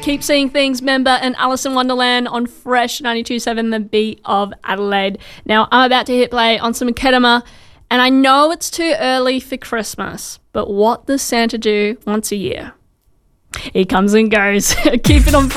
Keep Seeing Things member and Alice in Wonderland on Fresh 92.7, the beat of Adelaide. Now, I'm about to hit play on some Kedema, and I know it's too early for Christmas, but what does Santa do once a year? He comes and goes. Keep it on